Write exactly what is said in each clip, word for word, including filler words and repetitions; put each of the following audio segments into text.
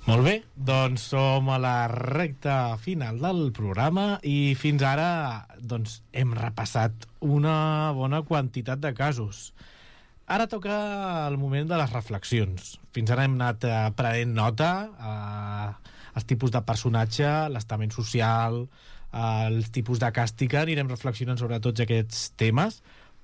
Molt bé, doncs som a la recta final del programa i fins ara doncs, hem repassat una bona quantitat de casos. Ara toca el moment de les reflexions. Fins ara hem anat eh, prenent nota eh, els tipus de personatge, l'estament social, eh, els tipus de càstig, anirem reflexionant sobre tots aquests temes,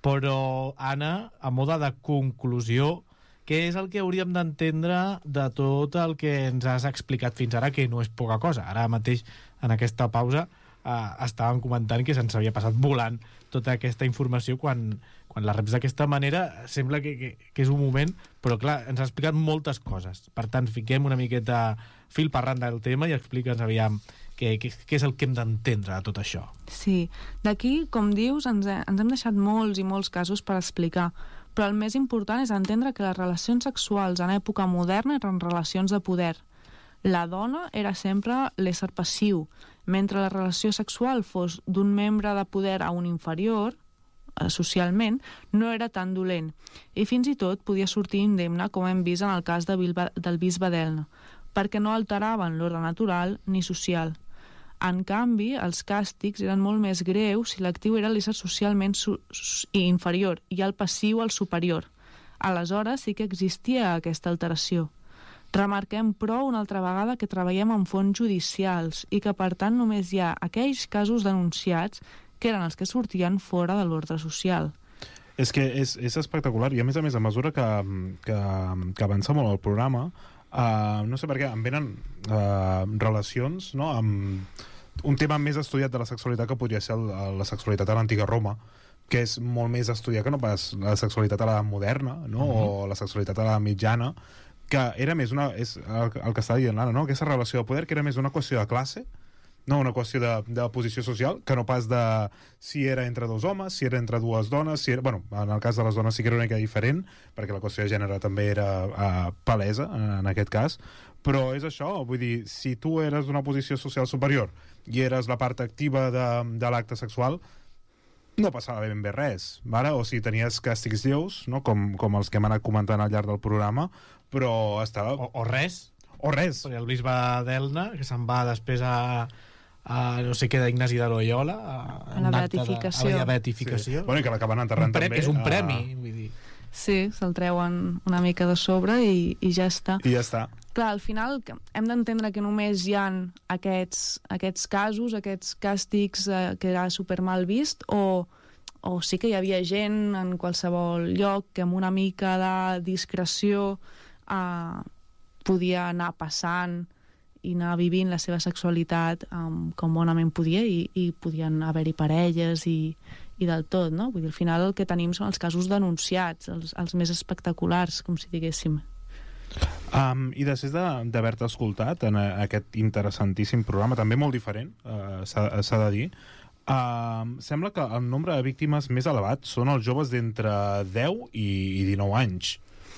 però Anna, a mode de conclusió, què és el que hauríem d'entendre de tot el que ens has explicat fins ara, que no és poca cosa? Ara mateix, en aquesta pausa, eh, estàvem comentant que se'ns havia passat volant tota aquesta informació. Quan, quan la reps d'aquesta manera sembla que, que, que és un moment, però clar, ens ha explicat moltes coses. Per tant, fiquem una miqueta fil per randa del tema i explica'ns aviam què, què, què és el que hem d'entendre de tot això. Sí, d'aquí, com dius, ens, he, ens hem deixat molts i molts casos per explicar, però el més important és entendre que les relacions sexuals en època moderna eren relacions de poder. La dona era sempre l'ésser passiu, mentre la relació sexual fos d'un membre de poder a un inferior, eh, socialment, no era tan dolent, i fins i tot podia sortir indemne, com hem vist en el cas de Bilba, del bisbe d'Elna, perquè no alteraven l'ordre natural ni social. En canvi, els càstigs eren molt més greus si l'actiu era l'ésser socialment su inferior i el passiu el superior. Aleshores sí que existia aquesta alteració. Remarquem, però, una altra vegada que treballem en fonts judicials i que, per tant, només hi ha aquells casos denunciats que eren els que sortien fora de l'ordre social. És que és, és espectacular, i a més a més, a mesura que, que, que avança molt el programa, Uh, no sé per què, em venen uh, relacions, no?, amb un tema més estudiat de la sexualitat que podria ser el, la sexualitat a l'antiga Roma, que és molt més estudiat que no pas la sexualitat a la moderna, no?, uh-huh. o la sexualitat a la mitjana, que era més una, és el, el que estava dient l'Anna, no?, aquesta relació de poder, que era més una qüestió de classe, no, una qüestió de, de posició social, que no pas de si era entre dos homes, si era entre dues dones, si era, bueno, en el cas de les dones sí que era una mica diferent, perquè la qüestió de gènere també era uh, palesa, en, en aquest cas, però és això, vull dir, si tu eres d'una posició social superior i eres la part activa de, de l'acte sexual, no passava ben bé res, vale? O si tenies càstigs lleus, no? com, com els que hem anat comentant al llarg del programa, però estava... O, o res. O res. Perquè el bisbe d'Elna, que se'n va després a... a no sé què d'Ignasi de Loyola, a, a la beatificació, de, a la beatificació. Sí. Bueno, i que l'acaben enterrant pre, també que és un a... premi, vull dir. Sí, se'l treuen una mica de sobre i, i ja està. I ja està. Clar, al final hem d'entendre que només hi ha aquests, aquests casos, aquests càstigs eh, que era super mal vist, o, o sí que hi havia gent en qualsevol lloc que amb una mica de discreció eh, podia anar passant i anar vivint la seva sexualitat um, com bonament podia, i, i podien haver-hi parelles i, i del tot, no? Vull dir, al final el que tenim són els casos denunciats, els, els més espectaculars, com si diguéssim. Um, I després d'haver-te escoltat en aquest interessantíssim programa, també molt diferent, uh, s'ha de dir, uh, sembla que el nombre de víctimes més elevat són els joves d'entre deu i, i dinou anys.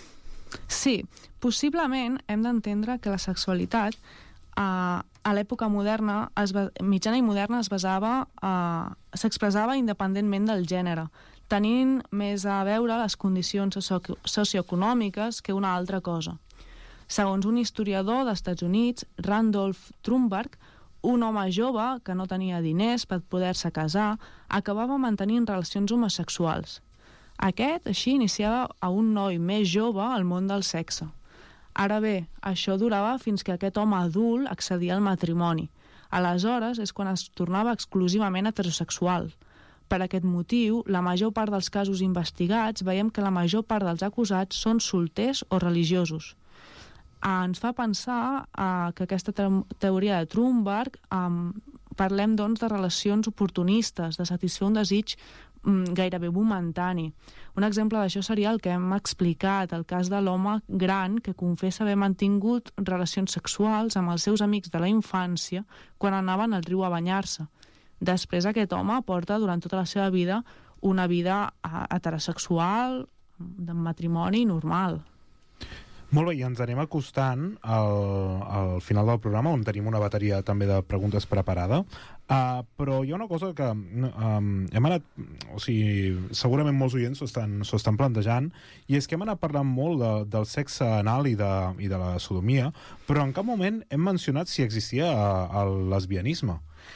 Sí, possiblement hem d'entendre que la sexualitat uh, a l'època moderna, es va, mitjana i moderna, es basava, uh, s'expressava independentment del gènere, tenint més a veure les condicions socio socioeconòmiques que una altra cosa. Segons un historiador dels Estats Units, Randolph Trumberg, un home jove que no tenia diners per poder-se casar acabava mantenint relacions homosexuals. Aquest, així, iniciava a un noi més jove al món del sexe. Ara bé, això durava fins que aquest home adult accedia al matrimoni. Aleshores és quan es tornava exclusivament heterosexual. Per aquest motiu, la major part dels casos investigats veiem que la major part dels acusats són solters o religiosos. Ens fa pensar eh, que aquesta te teoria de Trumberg, eh, parlem doncs de relacions oportunistes, de satisfer un desig mm, gairebé momentani. Un exemple d'això seria el que hem explicat, el cas de l'home gran que confessa haver mantingut relacions sexuals amb els seus amics de la infància quan anaven al riu a banyar-se. Després aquest home porta durant tota la seva vida una vida heterosexual, de matrimoni normal. Molt bé, i ens anem acostant al, al final del programa, on tenim una bateria també de preguntes preparada. Uh, però hi ha una cosa que um, hem anat, o sigui, segurament molts oients s'ho estan, s'ho estan plantejant, i és que hem anat parlant molt de, del sexe anal i de, i de la sodomia, però en cap moment hem mencionat si existia el lesbianisme.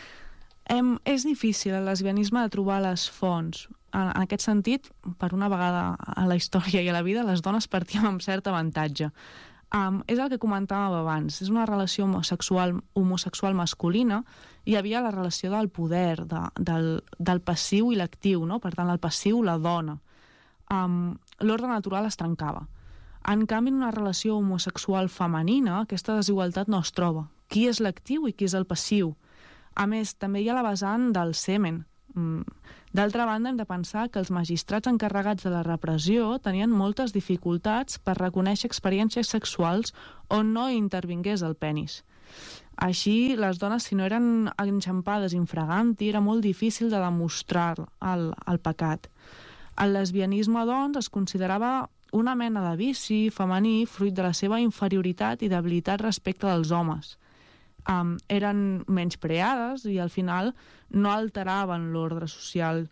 Em, és difícil el lesbianisme de trobar les fonts. En, en aquest sentit, per una vegada a la història i a la vida, les dones partíem amb cert avantatge. Um, és el que comentàvem abans, és una relació homosexual, homosexual masculina, hi havia la relació del poder, de, del, del passiu i l'actiu, no? Per tant, el passiu, la dona. Um, l'ordre natural es trencava. En canvi, en una relació homosexual femenina, aquesta desigualtat no es troba. Qui és l'actiu i qui és el passiu? A més, també hi ha la vessant del semen. D'altra banda, hem de pensar que els magistrats encarregats de la repressió tenien moltes dificultats per reconèixer experiències sexuals on no intervingués el penis. Així, les dones, si no eren enxampades infraganti, era molt difícil de demostrar el, el pecat. El lesbianisme, doncs, es considerava una mena de vici femení fruit de la seva inferioritat i debilitat respecte dels homes. Um, eren menyspreades i al final no alteraven l'ordre social.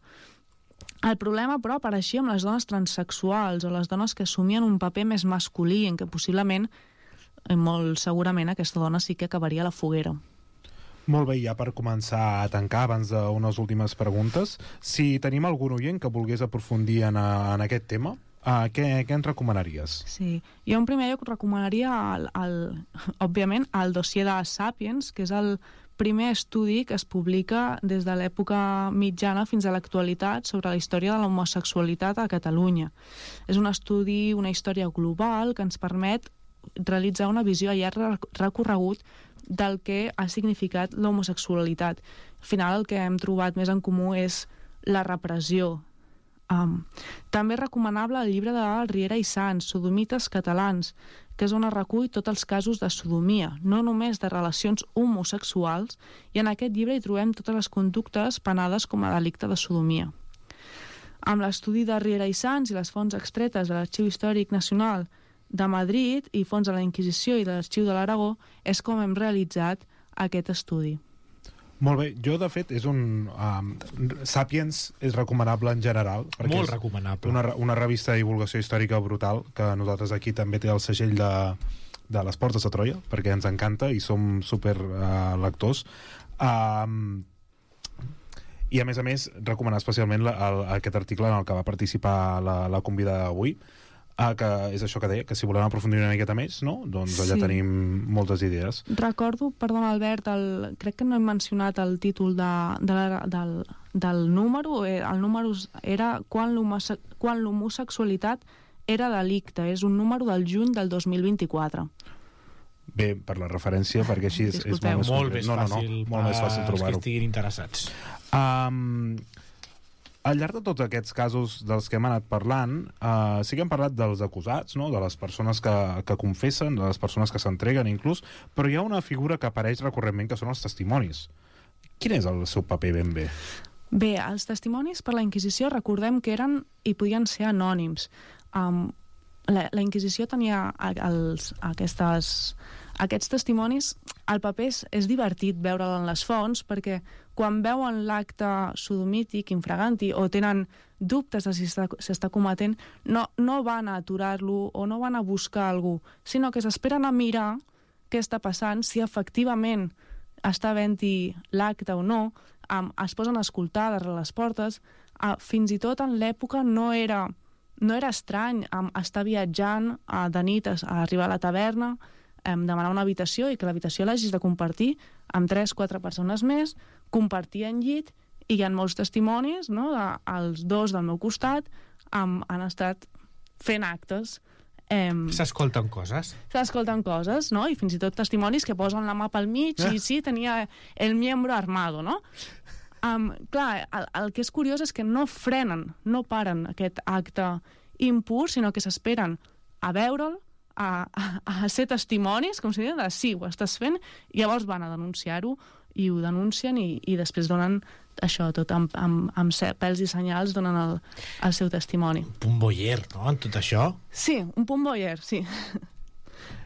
El problema, però, apareixia amb les dones transsexuals o les dones que assumien un paper més masculí, en què possiblement, molt segurament, aquesta dona sí que acabaria a la foguera. Molt bé, ja per començar a tancar, abans d'unes últimes preguntes, si tenim algun oient que volgués aprofundir en, en aquest tema, Uh, què, què ens recomanaries? Sí, jo en primer lloc recomanaria, el, el, òbviament, el dossier de Sapiens, que és el primer estudi que es publica des de l'època mitjana fins a l'actualitat sobre la història de l'homosexualitat a Catalunya. És un estudi, una història global que ens permet realitzar una visió a llarg recorregut del que ha significat l'homosexualitat. Al final el que hem trobat més en comú és la repressió. Um, també és recomanable el llibre de Riera i Sans, Sodomites catalans, que és on es recull tots els casos de sodomia, no només de relacions homosexuals, i en aquest llibre hi trobem totes les conductes penades com a delicte de sodomia. Amb l'estudi de Riera i Sans i les fonts extretes de l'Arxiu Històric Nacional de Madrid i fons de la Inquisició i de l'Arxiu de l'Aragó és com hem realitzat aquest estudi. Molt bé, jo de fet és un... Um, Sapiens és recomanable en general. Molt recomanable. Una, una revista de divulgació històrica brutal, que nosaltres aquí també té el segell de, de les Portes de Troia, perquè ens encanta i som super uh, lectors. Um, I a més a més, recomanar especialment la, el, aquest article en el que va participar la, la convidada d'avui, Ah, que és això que deia, que si volem aprofundir una miqueta més, no? Doncs allà sí. Tenim moltes idees. Recordo, perdona Albert, el, crec que no he mencionat el títol de, de la, del, del número, el número era quan l'homosexualitat era delicte, és un número del juny del dos mil vint-i-quatre. Bé, per la referència, perquè així és, és molt més, molt més no, fàcil, no, no, molt més fàcil trobar-ho. Els que estiguin interessats. Um, Al llarg de tots aquests casos dels que hem anat parlant, eh, sí que hem parlat dels acusats, no? De les persones que, que confessen, de les persones que s'entreguen inclús, però hi ha una figura que apareix recurrentment que són els testimonis. Quin és el seu paper ben bé? Bé, els testimonis per la Inquisició recordem que eren i podien ser anònims. Um, la, la Inquisició tenia els, aquestes, aquests testimonis, el paper és, és divertit veure'l en les fonts perquè quan veuen l'acte sodomític, infraganti, o tenen dubtes de si s'està cometent, no, no van a aturar-lo o no van a buscar algú, sinó que s'esperen a mirar què està passant, si efectivament està havent-hi l'acte o no, um, es posen a escoltar darrere les portes. Uh, fins i tot en l'època no era, no era estrany um, estar viatjant uh, de nit a, a arribar a la taverna, um, demanar una habitació i que l'habitació l'hagis de compartir amb tres o quatre persones més, compartir en llit, i hi ha molts testimonis, no? De, els dos del meu costat um, han estat fent actes. Um, S'escolten coses. S'escolten coses, no? I fins i tot testimonis que posen la mà pel mig i sí, tenia el miembro armado, no? Um, clar, el, el que és curiós és que no frenen, no paren aquest acte impur, sinó que s'esperen a veure'l, a, a, a ser testimonis, com si diuen, de sí, ho estàs fent, i llavors van a denunciar-ho, i ho denuncien i, i després donen això tot amb, amb, amb pèls i senyals, donen el, el seu testimoni. Un punt voyeur, no?, en tot això? Sí, un punt voyeur, sí.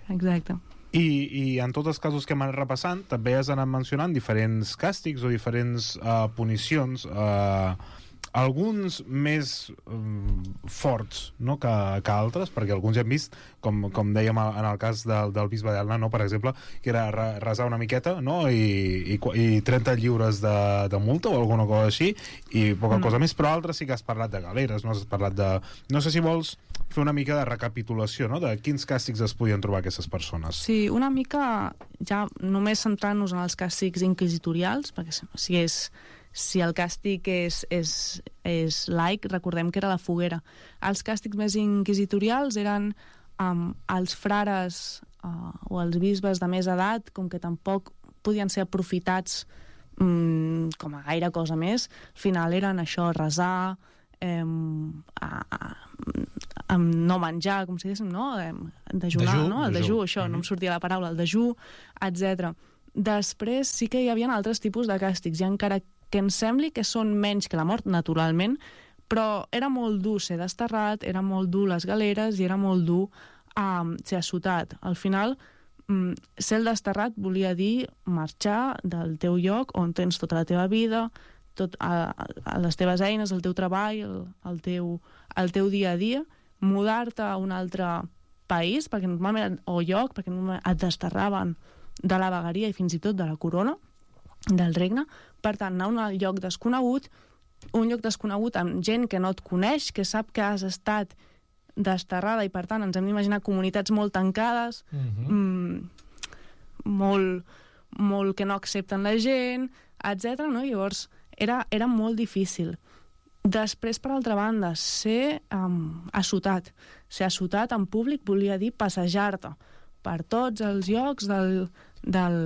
exacte. I, I en tots els casos que hem anat repassant també has anat mencionant diferents càstigs o diferents uh, punicions, uh, alguns més um, forts, no, que, que altres, perquè alguns ja hem vist, com, com dèiem en el cas del, del bisbe d'Elna, no, per exemple, que era resar una miqueta, no, i, i, i trenta lliures de, de multa o alguna cosa així, i poca mm. cosa més, però altres sí que has parlat de galeres, no has parlat de... No sé si vols fer una mica de recapitulació, no?, de quins càstigs es podien trobar aquestes persones. Sí, una mica, ja només centrant-nos en els càstigs inquisitorials, perquè si és... Si el càstig és, és, és laic, recordem que era la foguera. Els càstigs més inquisitorials eren um, els frares uh, o els bisbes de més edat, com que tampoc podien ser aprofitats um, com a gaire cosa més. Al final eren això, resar, um, a, a, a, no menjar, com si diguéssim, no? Dejunar, dejú, no? El dejú, dejú, això, mm-hmm. no em sortia la paraula, el dejú, etcètera. Després sí que hi havia altres tipus de càstigs, i encara que em sembli que són menys que la mort, naturalment, però era molt dur ser desterrat, era molt dur les galeres i era molt dur um, ser assotat. Al final, um, ser el desterrat volia dir marxar del teu lloc on tens tota la teva vida, tot, a, a les teves eines, el teu treball, el, el, teu, el teu dia a dia, mudar-te a un altre país, perquè normalment, o lloc, perquè normalment et desterraven de la vegueria i fins i tot de la corona, del regne. Per tant, anar a un lloc desconegut, un lloc desconegut amb gent que no et coneix, que sap que has estat desterrada, i per tant ens hem d'imaginar comunitats molt tancades, mm-hmm. mm, molt, molt que no accepten la gent, etcètera. No? Llavors, era, era molt difícil. Després, per altra banda, ser um, assotat. Ser assotat en públic volia dir passejar-te per tots els llocs del... del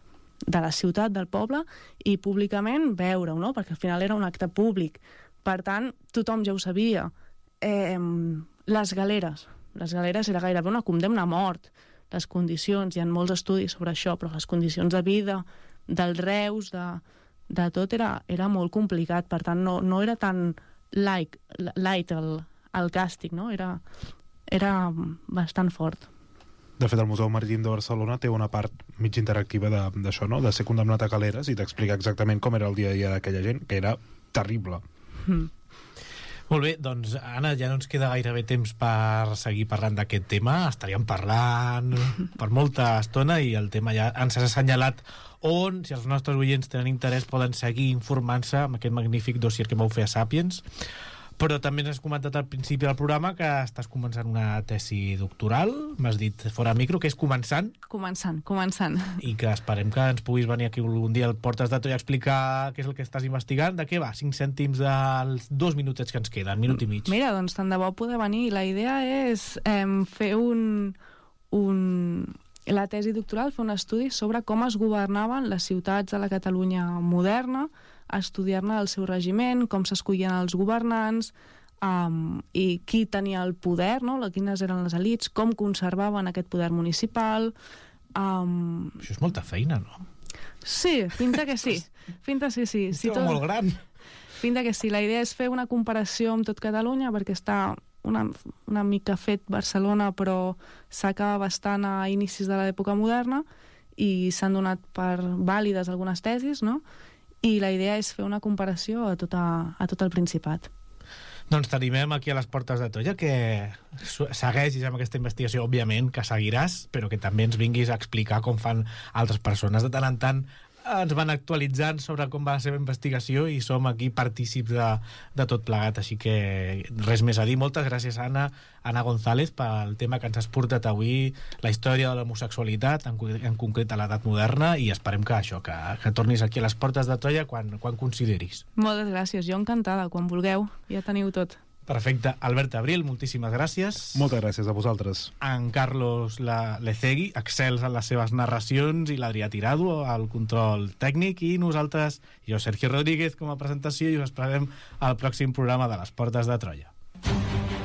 de la ciutat, del poble, i públicament veure-ho, no? Perquè al final era un acte públic. Per tant, tothom ja ho sabia. Eh, les galeres. Les galeres era gairebé una condemna a mort. Les condicions, hi ha molts estudis sobre això, però les condicions de vida, dels reus, de, de tot, era, era molt complicat. Per tant, no, no era tan light, light el, el càstig, no? Era, era bastant fort. De fet, el Museu Marítim de Barcelona té una part mig interactiva d'això, no? De ser condemnat a galeres i t'explica exactament com era el dia a dia d'aquella gent, que era terrible. Mm. Molt bé, doncs, Anna, ja no ens queda gairebé temps per seguir parlant d'aquest tema. Estaríem parlant per molta estona i el tema ja ens ha assenyalat on, si els nostres oients tenen interès, poden seguir informant-se amb aquest magnífic dossier que vau fer a Sàpiens. Però també ens has comentat al principi del programa que estàs començant una tesi doctoral, m'has dit fora micro, que és començant. Començant, començant. I que esperem que ens puguis venir aquí algun dia al Portes de Troia a explicar què és el que estàs investigant. De què va? Cinc cèntims dels dos minutets que ens queden, minut i mig. Mira, doncs tant de bo poder venir. La idea és eh, fer un, un... la tesi doctoral, fer un estudi sobre com es governaven les ciutats de la Catalunya moderna, estudiar-ne el seu regiment, com s'escollien els governants, um, i qui tenia el poder, no? Quines eren les elits, com conservaven aquest poder municipal. Um... Això és molta feina, no? Sí, pinta que sí. Pinta sí, sí. És sí, tot... molt gran. Pinta que sí. La idea és fer una comparació amb tot Catalunya, perquè està una, una mica fet Barcelona, però s'acaba bastant a inicis de l'època moderna, i s'han donat per vàlides algunes tesis, no? I la idea és fer una comparació a tot, a, a tot el Principat. Doncs t'animem aquí a les Portes de Troia que segueixis amb aquesta investigació, òbviament, que seguiràs, però que també ens vinguis a explicar com fan altres persones. De tant en tant ens van actualitzant sobre com va la seva investigació i som aquí partícips de, de tot plegat, així que res més a dir. Moltes gràcies, Anna, Anna González, pel tema que ens has portat avui, la història de l'homosexualitat, en, en concret a l'edat moderna, i esperem que això, que, que tornis aquí a les Portes de Troia quan, quan consideris. Moltes gràcies, jo encantada, quan vulgueu, ja teniu tot. Perfecte. Albert Abril, moltíssimes gràcies. Moltes gràcies a vosaltres. En Carlos Lecegui, excels en les seves narracions, i l'Adrià Tirado al control tècnic, i nosaltres, jo, Sergio Rodríguez, com a presentació, i us esperem al pròxim programa de les Portes de Troia.